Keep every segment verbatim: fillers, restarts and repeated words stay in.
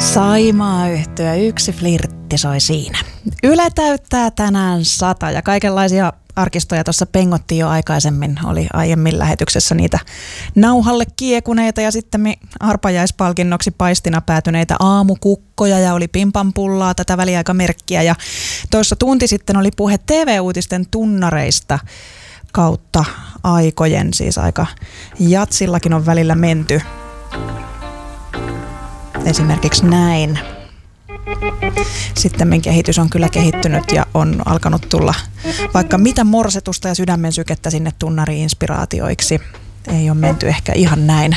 Saimaa yhtyä, yksi flirtti soi siinä. Yle täyttää tänään sata ja kaikenlaisia arkistoja tuossa pengottiin jo aikaisemmin. Oli aiemmin lähetyksessä niitä nauhalle kiekuneita ja sitten arpajaispalkinnoksi paistina päätyneitä aamukukkoja ja oli pimpanpullaa, tätä väliaikamerkkiä. Ja tuossa tunti sitten oli puhe T V-uutisten tunnareista kautta aikojen, siis aika jatsillakin on välillä menty. Esimerkiksi näin. Sittemmin kehitys on kyllä kehittynyt ja on alkanut tulla vaikka mitä morsetusta ja sydämen sykettä sinne tunnari-inspiraatioiksi. Ei ole menty ehkä ihan näin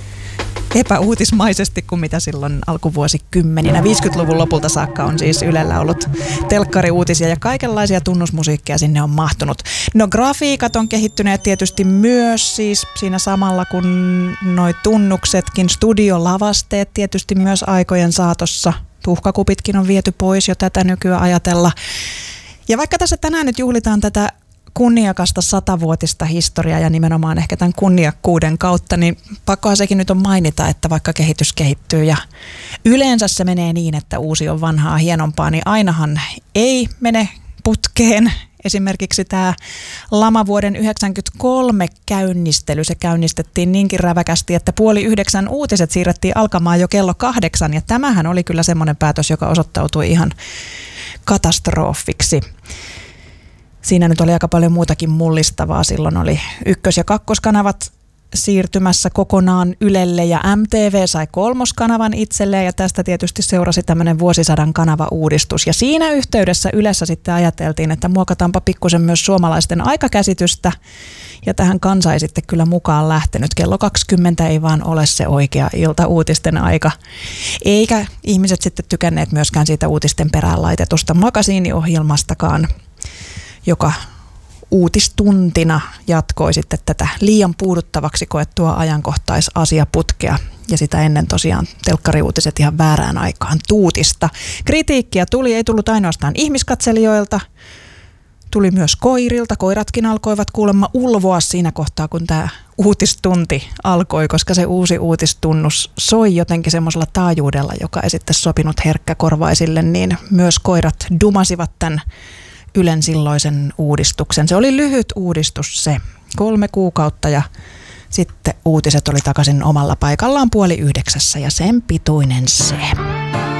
epäuutismaisesti kuin mitä silloin alkuvuosikymmeninä. viisikymmentäluvun lopulta saakka on siis Ylellä ollut telkkariuutisia ja kaikenlaisia tunnusmusiikkia sinne on mahtunut. No grafiikat on kehittyneet tietysti myös siis siinä samalla kun noi tunnuksetkin, studiolavasteet tietysti myös aikojen saatossa. Tuhkakupitkin on viety pois jo tätä nykyään ajatella. Ja vaikka tässä tänään nyt juhlitaan tätä kunniakasta satavuotista historiaa ja nimenomaan ehkä tämän kunniakkuuden kautta, niin pakkohan sekin nyt on mainita, että vaikka kehitys kehittyy ja yleensä se menee niin, että uusi on vanhaa hienompaa, niin ainahan ei mene putkeen. Esimerkiksi tämä lamavuoden yhdeksänkymmentäkolme käynnistely, se käynnistettiin niinkin räväkästi, että puoli yhdeksän uutiset siirrettiin alkamaan jo kello kahdeksan ja tämähän oli kyllä semmoinen päätös, joka osoittautui ihan katastrofiksi. Siinä nyt oli aika paljon muutakin mullistavaa. Silloin oli ykkös- ja kakkoskanavat siirtymässä kokonaan Ylelle ja M T V sai kolmoskanavan itselleen ja tästä tietysti seurasi tämmöinen vuosisadan kanava-uudistus. Ja siinä yhteydessä Ylessä sitten ajateltiin, että muokataanpa pikkusen myös suomalaisten aikakäsitystä ja tähän kansa ei sitten kyllä mukaan lähtenyt. Kello kaksikymmentä ei vaan ole se oikea ilta-uutisten aika. Eikä ihmiset sitten tykänneet myöskään siitä uutisten perään laitetusta makasiiniohjelmastakaan, joka uutistuntina jatkoi sitten tätä liian puuduttavaksi koettua ajankohtaisasiaputkea. Ja sitä ennen tosiaan telkkariuutiset ihan väärään aikaan tuutista. Kritiikkiä tuli, ei tullut ainoastaan ihmiskatselijoilta, tuli myös koirilta. Koiratkin alkoivat kuulemma ulvoa siinä kohtaa, kun tämä uutistunti alkoi, koska se uusi uutistunnus soi jotenkin semmoisella taajuudella, joka ei sitten sopinut herkkäkorvaisille, niin myös koirat dumasivat tämän Ylen silloisen uudistuksen. Se oli lyhyt uudistus se, kolme kuukautta ja sitten uutiset oli takaisin omalla paikallaan puoli yhdeksässä ja sen pituinen se.